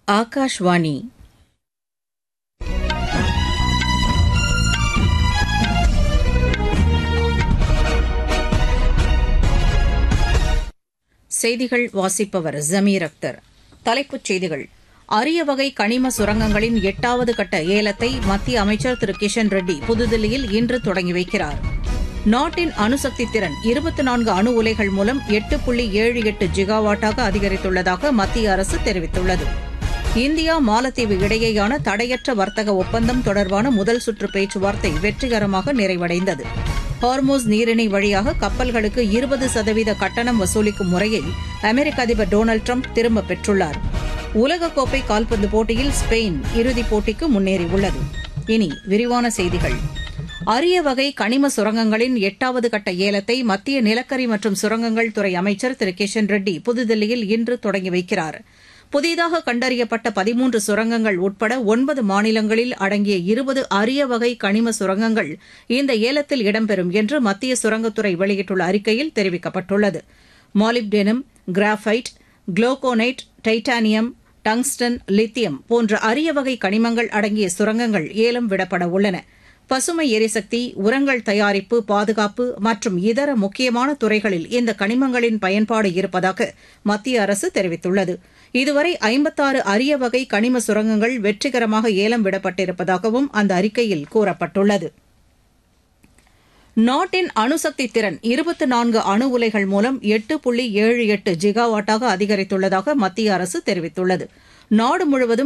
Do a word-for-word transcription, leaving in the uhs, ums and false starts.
ஆகாஷ்வாணி. செய்திகள் வாசிப்பவர் ஜமீர் அக்தர். தலைப்புச் செய்திகள்: அரிய வகை கனிம சுரங்கங்களின் எட்டாவது கட்ட ஏலத்தை மத்திய அமைச்சர் திரு கிஷன் ரெட்டி புதுதில்லியில் இன்று தொடங்கி வைக்கிறார். நாட்டின் அணுசக்தி திறன் இருபத்தி நான்கு அணு உலைகள் மூலம் எட்டு புள்ளி ஏழு எட்டு ஜிகாவாட்டாக அதிகரித்துள்ளதாக மத்திய அரசு தெரிவித்துள்ளது. இந்தியா மாலத்தீவு இடையேயான தடையற்ற வர்த்தக ஒப்பந்தம் தொடர்பான முதல் சுற்று பேச்சுவார்த்தை வெற்றிகரமாக நிறைவடைந்தது. ஹார்மோஸ் நீரிணை வழியாக கப்பல்களுக்கு இருபது சதவீத கட்டணம் வசூலிக்கும் முறையை அமெரிக்க அதிபர் டொனால்டு டிரம்ப் திரும்பப் பெற்றுள்ளார். உலகக்கோப்பை கால்பந்து போட்டியில் ஸ்பெயின் இறுதிப் போட்டிக்கு முன்னேறியுள்ளது. இனி விரிவான செய்திகள். அரிய வகை கனிம சுரங்கங்களின் எட்டாவது கட்ட ஏலத்தை மத்திய நிலக்கரி மற்றும் சுரங்கங்கள் துறை அமைச்சர் திரு கிஷன் ரெட்டி புதுதில்லியில் இன்று தொடங்கி வைக்கிறார். புதிதாக கண்டறியப்பட்ட பதிமூன்று சுரங்கங்கள் உட்பட ஒன்பது மாநிலங்களில் அடங்கிய இருபது அரிய வகை கனிம சுரங்கங்கள் இந்த ஏலத்தில் இடம்பெறும் என்று மத்திய சுரங்கத்துறை வெளியிட்டுள்ள அறிக்கையில் தெரிவிக்கப்பட்டுள்ளது. Molybdenum, graphite, glauconite, titanium, tungsten, lithium போன்ற அரிய வகை கனிமங்கள் அடங்கிய சுரங்கங்கள் ஏலம் விடப்பட உள்ளன. பசுமை எரிசக்தி, உரங்கள் தயாரிப்பு, பாதுகாப்பு மற்றும் இதர முக்கியமான துறைகளில் இந்த கனிமங்களின் பயன்பாடு இருப்பதாக மத்திய அரசு தெரிவித்துள்ளது. இதுவரை ஐம்பத்தாறு அரிய வகை கனிம சுரங்கங்கள் வெற்றிகரமாக ஏலம் விடப்பட்டிருப்பதாகவும் அந்த அறிக்கையில் கூறப்பட்டுள்ளது. நாட்டின் அணுசக்தி திறன் இருபத்தி நான்கு அணு உலைகள் மூலம் எட்டு புள்ளி ஏழு எட்டு ஜிகாவாட்டாக அதிகரித்துள்ளதாக மத்திய அரசு தெரிவித்துள்ளது. நாடு முழுவதும்